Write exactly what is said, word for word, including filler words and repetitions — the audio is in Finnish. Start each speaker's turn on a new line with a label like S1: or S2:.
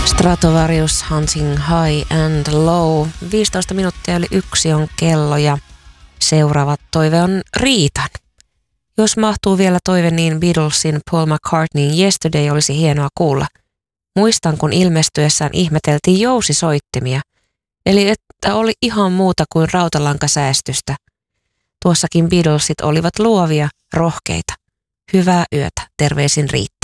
S1: Stratovarius Hunting High and Low. viisitoista minuuttia yli yksi on kello ja seuraava toive on Riitan. Jos mahtuu vielä toive, niin Beatlesin Paul McCartneyn Yesterday olisi hienoa kuulla. Muistan, kun ilmestyessään ihmeteltiin jousisoittimia, eli että oli ihan muuta kuin rautalankasäästystä. Tuossakin Beatlesit olivat luovia, rohkeita. Hyvää yötä, terveisin Riitta.